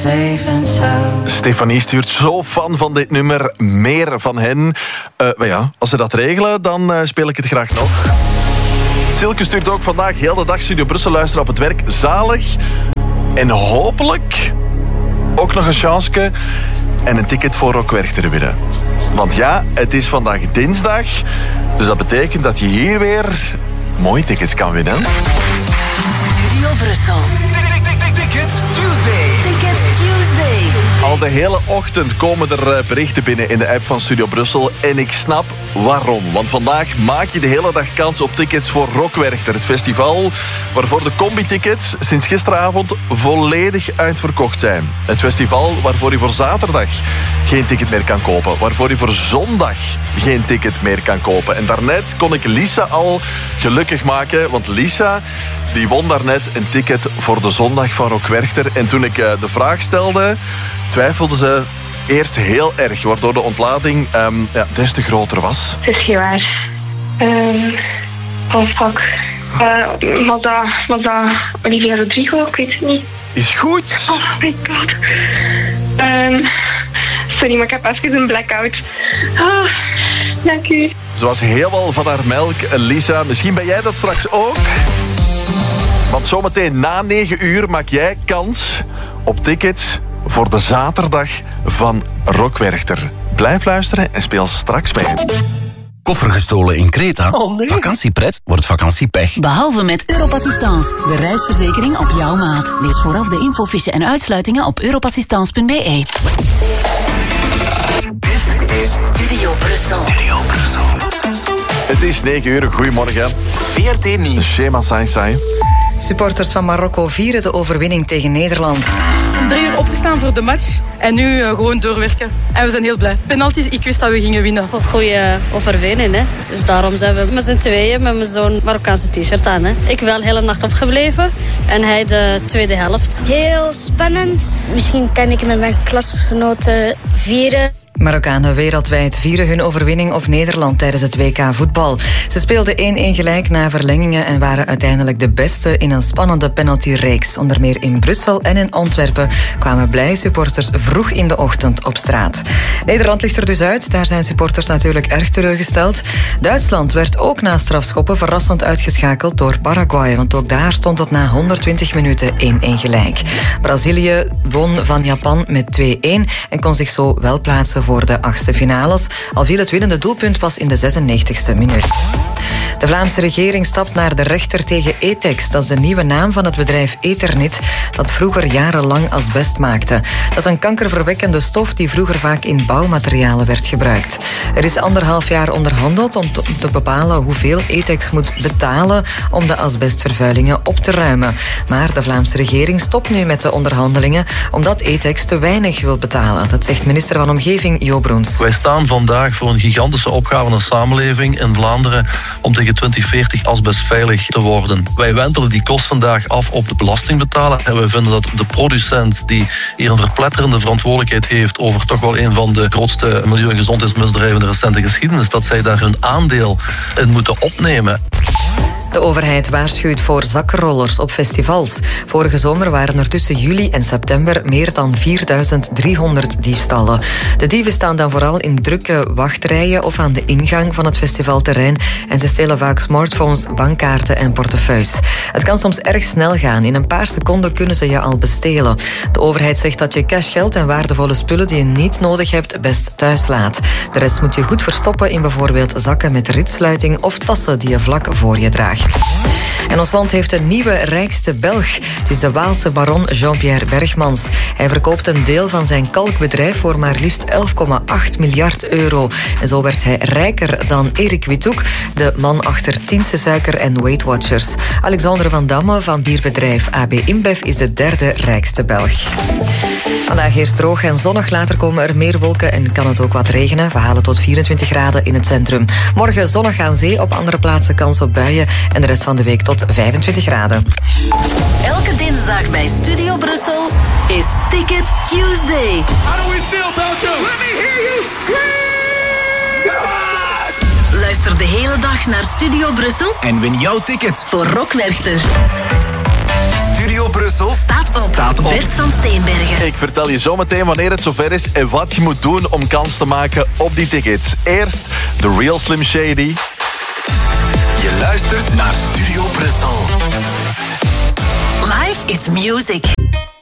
safe and sound. Stefanie stuurt zo fan van dit nummer. Meer van hen. Maar ja, als ze dat regelen, dan speel ik het graag nog. Silke stuurt ook vandaag heel de dag Studio Brussel luisteren op het werk. Zalig. En hopelijk ook nog een chansje en een ticket voor Rock Werchter winnen. Want ja, het is vandaag dinsdag. Dus dat betekent dat je hier weer mooie tickets kan winnen. Studio Brussel. Ticket Tuesday. Ticket Tuesday. Al de hele ochtend komen er berichten binnen in de app van Studio Brussel. En ik snap waarom. Want vandaag maak je de hele dag kans op tickets voor Rock Werchter. Het festival waarvoor de combi-tickets sinds gisteravond volledig uitverkocht zijn. Het festival waarvoor je voor zaterdag geen ticket meer kan kopen. Waarvoor je voor zondag geen ticket meer kan kopen. En daarnet kon ik Lisa al gelukkig maken. Want Lisa die won daarnet een ticket voor de zondag van Rock Werchter. En toen ik de vraag stelde, twijfelde ze eerst heel erg, waardoor de ontlading des te groter was. Het is niet waar. Oh fuck. Was dat Olivia Rodrigo? Ik weet het niet. Is goed. Oh my god. Sorry, maar ik heb even een blackout. Oh, dank u. Ze was helemaal van haar melk, Lisa. Misschien ben jij dat straks ook. Want zometeen na 9 uur maak jij kans op tickets voor de zaterdag van Rock Werchter. Blijf luisteren en speel straks mee. Koffer gestolen in Kreta? Oh nee. Vakantiepret wordt vakantiepech. Behalve met Europassistance, de reisverzekering op jouw maat. Lees vooraf de infofiche en uitsluitingen op europassistance.be. Dit is Studio Brussel. Studio Brussel. Het is 9 uur, goedemorgen. VRT Nieuws. Shema Saisai. Supporters van Marokko vieren de overwinning tegen Nederland. 3 uur opgestaan voor de match en nu gewoon doorwerken. En we zijn heel blij. Penalties, ik wist dat we gingen winnen. Goeie overwinning, hè. Dus daarom zijn we met z'n tweeën met mijn zo'n Marokkaanse t-shirt aan. Hè. Ik wel de hele nacht opgebleven en hij de tweede helft. Heel spannend. Misschien kan ik met mijn klasgenoten vieren. Marokkanen wereldwijd vieren hun overwinning op Nederland tijdens het WK voetbal. Ze speelden 1-1 gelijk na verlengingen en waren uiteindelijk de beste in een spannende penaltyreeks. Onder meer in Brussel en in Antwerpen kwamen blij supporters vroeg in de ochtend op straat. Nederland ligt er dus uit, daar zijn supporters natuurlijk erg teleurgesteld. Duitsland werd ook na strafschoppen verrassend uitgeschakeld door Paraguay, want ook daar stond het na 120 minuten 1-1 gelijk. Brazilië won van Japan met 2-1 en kon zich zo wel plaatsen voor de 8e finales, al viel het winnende doelpunt pas in de 96e minuut. De Vlaamse regering stapt naar de rechter tegen Etex. Dat is de nieuwe naam van het bedrijf Eternit, dat vroeger jarenlang asbest maakte. Dat is een kankerverwekkende stof die vroeger vaak in bouwmaterialen werd gebruikt. Er is 1,5 jaar onderhandeld om te bepalen hoeveel Etex moet betalen om de asbestvervuilingen op te ruimen. Maar de Vlaamse regering stopt nu met de onderhandelingen omdat Etex te weinig wil betalen. Dat zegt minister van Omgeving Jo Broens. Wij staan vandaag voor een gigantische opgave in de samenleving in Vlaanderen om tegen 2040 asbestveilig te worden. Wij wentelen die kost vandaag af op de belastingbetaler en we vinden dat de producent die hier een verpletterende verantwoordelijkheid heeft over toch wel een van de grootste milieu- en gezondheidsmisdrijven in de recente geschiedenis, dat zij daar hun aandeel in moeten opnemen. De overheid waarschuwt voor zakkenrollers op festivals. Vorige zomer waren er tussen juli en september meer dan 4.300 diefstallen. De dieven staan dan vooral in drukke wachtrijen of aan de ingang van het festivalterrein en ze stelen vaak smartphones, bankkaarten en portefeuilles. Het kan soms erg snel gaan. In een paar seconden kunnen ze je al bestelen. De overheid zegt dat je cashgeld en waardevolle spullen die je niet nodig hebt best thuis laat. De rest moet je goed verstoppen in bijvoorbeeld zakken met ritsluiting of tassen die je vlak voor je draagt. En ons land heeft een nieuwe rijkste Belg. Het is de Waalse baron Jean-Pierre Bergmans. Hij verkoopt een deel van zijn kalkbedrijf voor maar liefst 11,8 miljard euro. En zo werd hij rijker dan Erik Withoek, de man achter Tiense Suiker en Weight Watchers. Alexander van Damme van bierbedrijf AB InBev is de derde rijkste Belg. Vandaag eerst droog en zonnig, later komen er meer wolken en kan het ook wat regenen. We halen tot 24 graden in het centrum. Morgen zonnig aan zee, op andere plaatsen kans op buien en de rest van de week tot 25 graden. Elke dinsdag bij Studio Brussel is Ticket Tuesday. How do we feel, Belgium? Let me hear you scream! Luister de hele dag naar Studio Brussel En win jouw ticket voor Rock Werchter. Studio Studio Brussel Staat op. Bert van Steenbergen. Ik vertel je zometeen wanneer het zover is en wat je moet doen om kans te maken op die tickets. Eerst The Real Slim Shady. Je luistert naar Studio Brussel. Life is music.